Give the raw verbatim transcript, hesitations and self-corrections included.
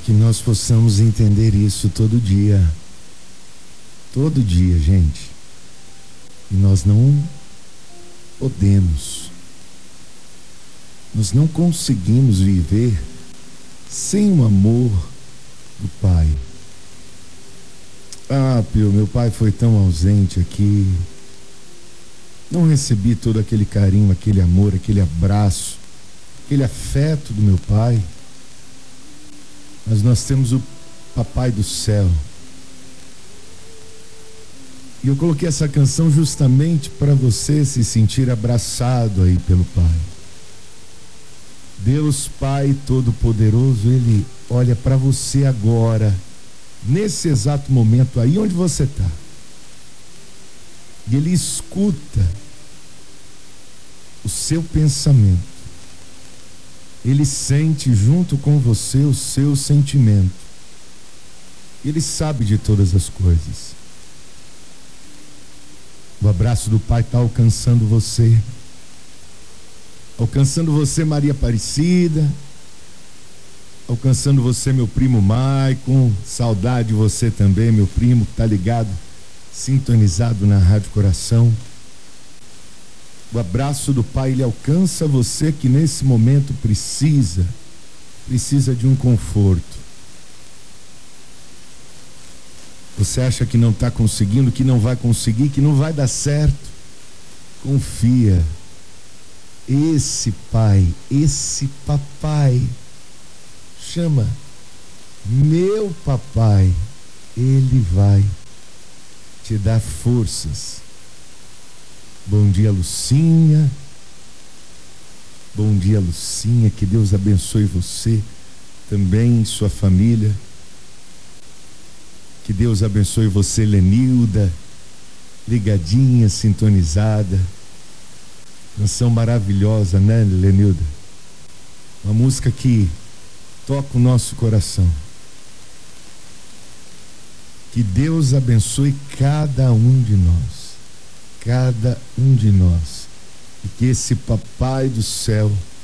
Que nós possamos entender isso todo dia. Todo dia, gente. E nós não podemos. Nós não conseguimos viver sem o amor do Pai. Ah, Pio, meu pai foi tão ausente aqui. Não recebi todo aquele carinho, aquele amor, aquele abraço, aquele afeto do meu pai. Mas nós temos o Papai do céu. E eu coloquei essa canção justamente para você se sentir abraçado aí pelo Pai. Deus Pai Todo-Poderoso, Ele olha para você agora, nesse exato momento, aí onde você está. E Ele escuta o seu pensamento. Ele sente junto com você o seu sentimento. Ele sabe de todas as coisas. O abraço do Pai está alcançando você. Alcançando você, Maria Aparecida. Alcançando você, meu primo Maicon. Saudade de você também, meu primo, que está ligado, sintonizado na Rádio Coração. O abraço do Pai, ele alcança você que nesse momento precisa, precisa de um conforto. Você acha que não está conseguindo, que não vai conseguir, que não vai dar certo? Confia. Esse Pai, esse Papai, chama meu Papai, Ele vai te dar forças. Bom dia, Lucinha. Bom dia, Lucinha. Que Deus abençoe você também, sua família. Que Deus abençoe você, Lenilda, ligadinha, sintonizada. Canção maravilhosa, né, Lenilda? Uma música que toca o nosso coração. Que Deus abençoe cada um de nós. Cada um de nós. E que esse Papai do céu